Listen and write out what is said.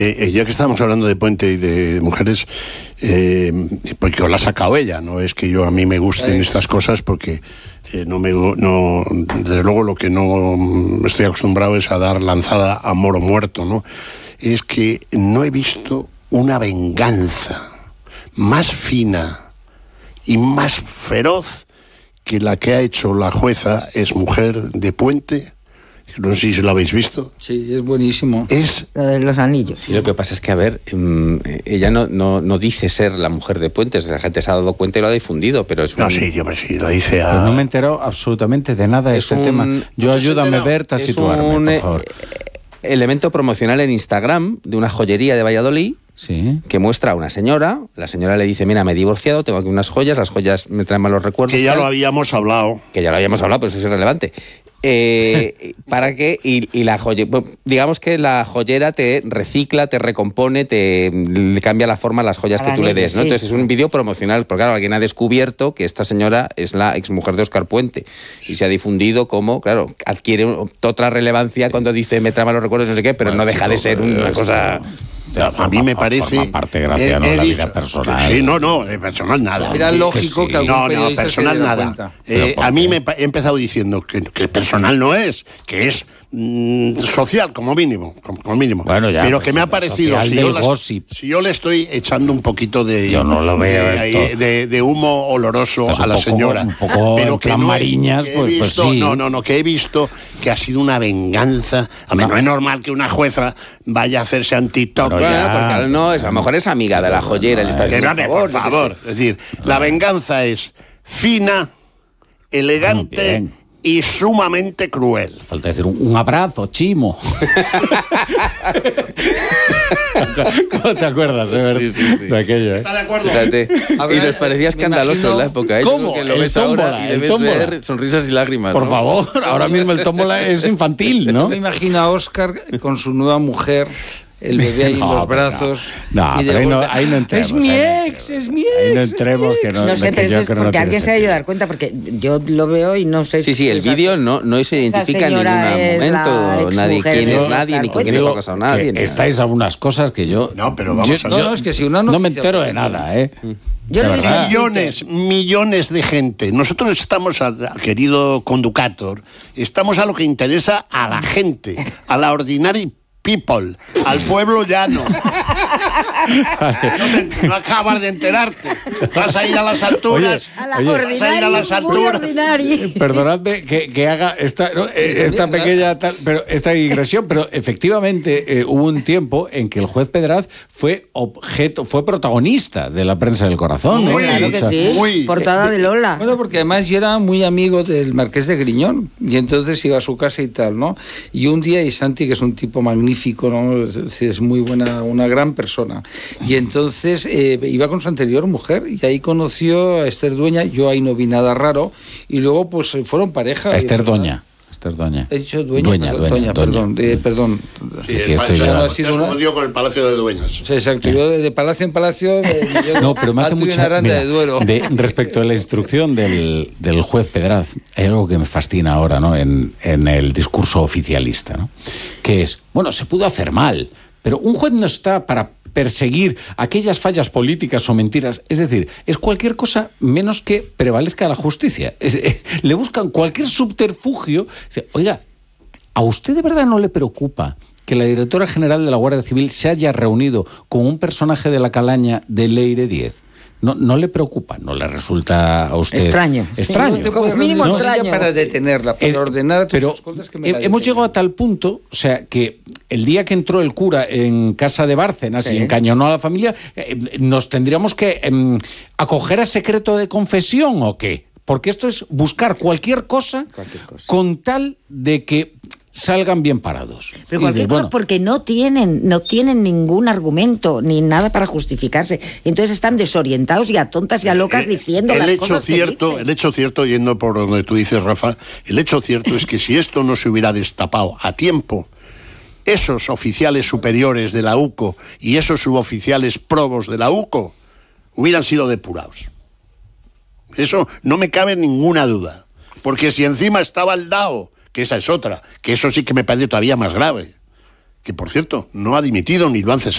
Ya que estamos hablando de Puente y de mujeres, porque la ha sacado ella, no es que a mí me gusten estas cosas, porque desde luego lo que no estoy acostumbrado es a dar lanzada a moro muerto, ¿no? Es que no he visto una venganza más fina y más feroz que la que ha hecho la jueza Es Mujer de Puente. No sé si lo habéis visto. Sí, es buenísimo. Es lo de los anillos. Sí, lo que pasa es que, a ver, ella no dice ser la mujer de Puentes. La gente se ha dado cuenta y lo ha difundido, pero es sí, lo dice Pues no me he enterado absolutamente de nada de este tema. Yo ayúdame, Berta, a situarme, por favor. Elemento promocional en Instagram de una joyería de Valladolid. Sí. Que muestra a una señora. La señora le dice: mira, me he divorciado, tengo aquí unas joyas, las joyas me traen malos recuerdos. Que ya lo habíamos hablado. Pero eso es irrelevante. Para que y la digamos que la joyera te recicla, te recompone, le cambia la forma a las joyas que tú le des, ¿no? Sí. Entonces es un vídeo promocional, porque claro, alguien ha descubierto que esta señora es la exmujer de Óscar Puente y se ha difundido como, claro, adquiere otra relevancia cuando dice me trae malos recuerdos, no sé qué, pero no deja de ser una cosa. A mí me parece... Forma parte, Graciano, de la vida personal. Sí, de personal nada. Era lógico que algún periodista personal nada. A mí me he empezado diciendo que personal no es, que es social, como mínimo. Bueno, ya, pero que me ha parecido, si yo le estoy echando un poquito de... Yo no lo veo de humo oloroso a la señora. Un poco pero que Mariñas, pues sí. No, que he visto que ha sido una venganza. No es normal que una jueza vaya a hacerse anti-TikTok. Porque no, a lo mejor es amiga de la joyera. Por favor. Es decir, la venganza es fina, elegante y sumamente cruel. Falta decir un abrazo, Chimo. ¿Cómo te acuerdas, sí. de aquello? ¿Está de acuerdo? Fíjate. Y nos parecía escandaloso en la época. ¿Cómo? Que lo ves ahora y debes ver sonrisas y lágrimas. Por favor, ahora mismo el tómbola es infantil, ¿no? Me imagino a Óscar con su nueva mujer, el bebé ahí en los brazos. Pero ahí no entremos. Es mi ex. Ahí no entremos, que no. No sé, pero eso es porque alguien se ha de dar cuenta, porque yo lo veo y no sé. Sí, el vídeo no se identifica en ningún momento. Nadie quién es nadie, ni con quién está casado nadie. Estáis a unas cosas que yo. No, pero vamos a ver. No, es que si uno no me entero de nada, Yo no millones de gente. Nosotros estamos, querido conducator, estamos a lo que interesa a la gente, a la ordinary people, al pueblo llano. No acabas de enterarte. Vas a ir a las alturas. Vas a ir a las alturas. Perdonadme que haga esta pequeña esta digresión, pero efectivamente hubo un tiempo en que el juez Pedraz fue protagonista de la prensa del corazón. Claro que sí. Portada de Lola. Bueno, porque además yo era muy amigo del Marqués de Griñón y entonces iba a su casa y tal, ¿no? Y un día, y Santi, que es un tipo magnífico, ¿no? Es muy buena, una gran persona. Y entonces iba con su anterior mujer y ahí conoció a Esther Dueña. Yo ahí no vi nada raro. Y luego pues fueron pareja. Esther Doña. He dicho Dueña, perdón. Sí, te has confundido con el Palacio de Dueñas. Sí, exacto. Yo de palacio en palacio... pero me hace mucha... Respecto a la instrucción del juez Pedraz, hay algo que me fascina ahora, ¿no? En el discurso oficialista, ¿no? Que es, se pudo hacer mal, pero un juez no está para perseguir aquellas fallas políticas o mentiras. Es decir, es cualquier cosa menos que prevalezca la justicia. Le buscan cualquier subterfugio. Oiga, ¿a usted de verdad no le preocupa que la directora general de la Guardia Civil se haya reunido con un personaje de la calaña de Leire 10? No le preocupa, no le resulta a usted extraño. Como mínimo extraño para detenerla, para ordenar todas las cosas que me hemos llegado a tal punto, o sea, que el día que entró el cura en casa de Bárcenas y encañonó a la familia, nos tendríamos que acoger a secreto de confesión o qué, porque esto es buscar cualquier cosa con tal de que salgan bien parados. Pero cualquier cosa porque no tienen ningún argumento ni nada para justificarse. Y entonces están desorientados y a tontas y a locas diciendo las cosas que dicen. El hecho cierto, yendo por donde tú dices, Rafa, el hecho cierto es que si esto no se hubiera destapado a tiempo, esos oficiales superiores de la UCO y esos suboficiales probos de la UCO hubieran sido depurados. Eso no me cabe ninguna duda. Porque si encima estaba el DAO, que esa es otra, que eso sí que me parece todavía más grave, que por cierto no ha dimitido ni lo han cesado.